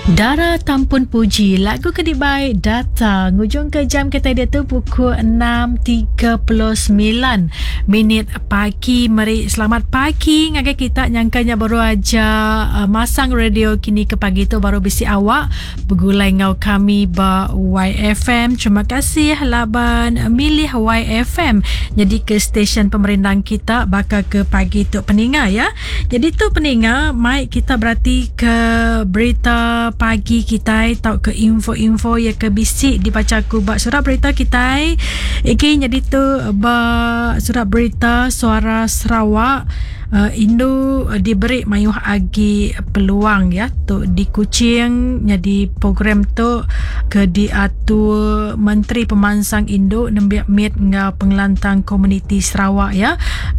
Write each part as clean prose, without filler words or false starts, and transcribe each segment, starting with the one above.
Dara Tampun Puji, lagu Kedik Baik datang. Hujung ke jam kita dia tu pukul 6.39 pagi. Mari selamat pagi ngagai kita nyangkanya baru aja masang radio kini ke pagi tu baru bisi awak bergulai ngau kami ba YFM. Terima kasih laban milih YFM. Jadi ke stesen pemerintahan kita bakal ke pagi tu peninga ya. Jadi tu peninga mai kita berarti ke berita pagi kita tahu ke info-info ya ke bisik dibaca ku bak surat berita kita jadi tu ba surat berita Suara Sarawak Indo diberi mayuh agi peluang ya tu di Kuching. Jadi program tu ke diatur Menteri Pemansang Indo nembiak mit ngau pengelantang komuniti Sarawak ya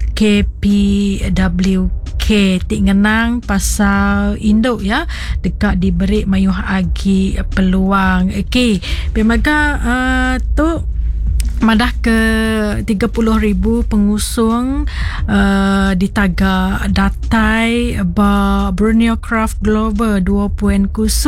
KPWK tik ngenang pasal Indo ya dekat diberi mayuh agi peluang. Okey, pemaga tu madah ke 30,000 pengusung ditaga datai ba Borneo Craft Global 2.0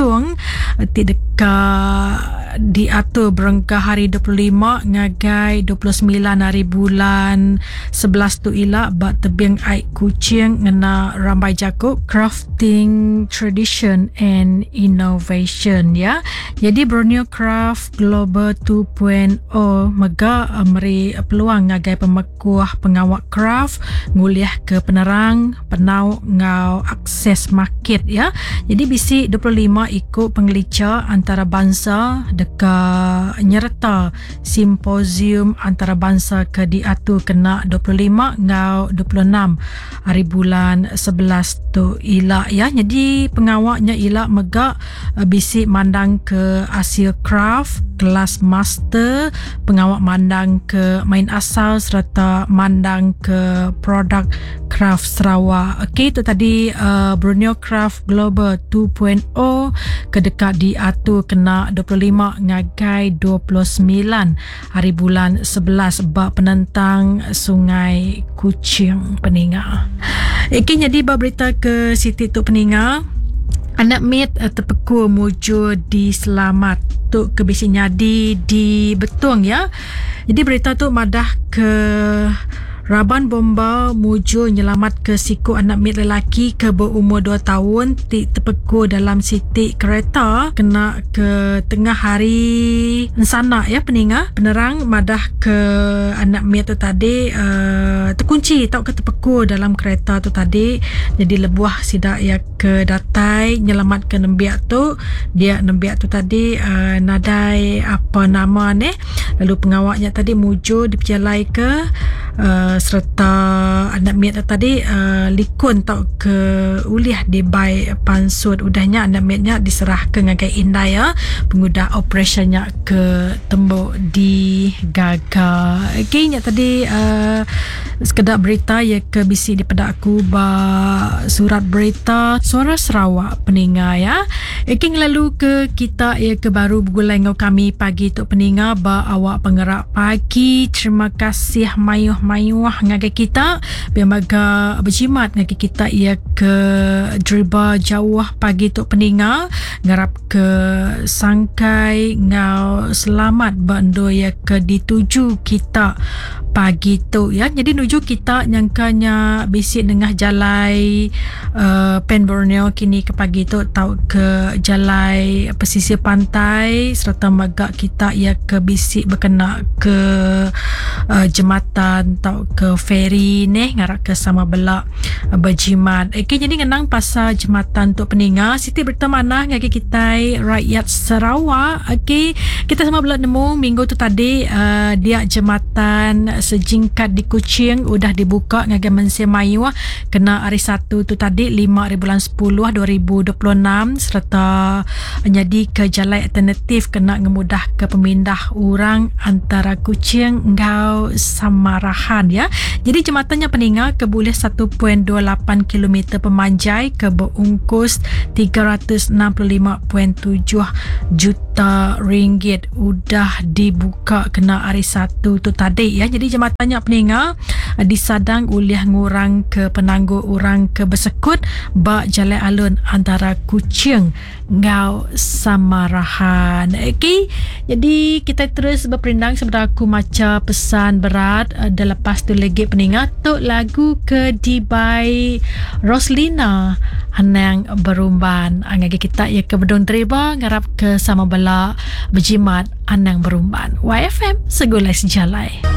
dekat diatur berengkah hari 25 ngagai 29 hari bulan 11 tu ilak bak tebing aik Kuching ngena rambai jakuk crafting tradition and innovation ya. Jadi Borneo Craft Global 2.0 mega meri peluang ngagai pemekuah pengawak craft nguliah ke penerang penau ngau akses market ya. Jadi bisi 25 ikut pengelicah antarabangsa dekat nyerta simposium antarabangsa ke diatur kena 25 ngau 26 hari bulan 11 tu ilak ya. Jadi pengawaknya ilak megak bisi mandang ke hasil craft kelas master, pengawak mandang ke main asal serta mandang ke produk craft Sarawak. Okey, itu tadi Borneo Craft Global 2.0 kedekat diatur kena 25 ngagai 29 hari bulan 11 bak penentang Sungai Kuching peninga. Okey, jadi bak berita ke Siti tu peninga. Anak mit terpekur muju di selamat tu ke bisi nyadi di Betung ya. Jadi berita tu madah ke Raban bomba muju nyelamat ke siku anak mit lelaki ke berumur 2 tahun terpekur dalam sitik kereta kena ke tengah hari sana ya peninga. Penerang madah ke anak mit tu tadi terkunci tau ke terpekur dalam kereta tu tadi. Jadi lebuah sidak ya ke datai nyelamat ke nembiak tu. Dia nembiak tu tadi nadai apa nama ni. Lalu pengawaknya tadi muju diperjalai ke serta anak miat tadi likun tau ke uliah di bai pansut udahnya anak miatnya diserah ke ngagai indai ya penguda operationnya ke tembok di Gaga. Okay, nya tadi sekedar berita ya ke bisi di pada aku ba surat berita Suara Sarawak peninga ya. Okay, lalu ke kita ya ke baru bergulai ngau kami pagi tu peninga ba awak penggerak pagi. Terima kasih mayuh ngagai kita biamaga berjimat ngagai kita ia ke driba jauh pagi tu peninga ngarap ke sangkai ngau selamat bando ya ke dituju kita pagi tu ya. Jadi nuju kita nyangkanya bisik dengah jalai Pen Borneo kini ke pagi tu tau ke jalai pesisir pantai serta magak kita ia ke bisik berkena ke jembatan tau ke feri ni ngarak ke sama belak berjimat. Okay, jadi ngenang pasal jembatan tu peninga Siti bertemanah ngagi kita rakyat Sarawak. Okay, kita sama belak nemu minggu tu tadi dia jembatan sejingkat di Kuching udah dibuka ngagi Mensia Mayu kena hari 1 tu tadi 5 hari bulan 10 2026 serta jadi ke jalan alternatif kena ngemudah ke pemindah orang antara Kuching ngau Samarahan ya. Jadi jembatannya peninga ke boleh 1.28 km pemanjai ke berungkus 365.7 juta ringgit udah dibuka kena hari 1 tu tadi ya. Jadi jematannya peninga disadang uliah ngurang ke penangguh orang ke bersekut bak jalan alun antara Kuching ngau Samarahan. Okay, jadi kita terus berperindang sebentar aku maca pesan berat dan lepas tu lagi peningat tok lagu ke Dibai Roslina Anang Berumban angagi kita ya ke bedon terima ngarap ke sama bala berjimat Anang Berumban YFM segulai sejalai.